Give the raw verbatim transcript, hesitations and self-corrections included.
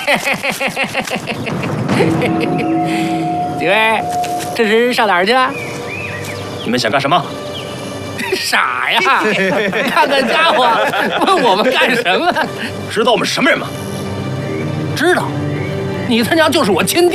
几位，这是上哪儿去啊？ 你们想干什么？ 傻呀！看看家伙，问我们干什么？ 知道我们是什么人吗？ 知道，你他娘就是我亲弟。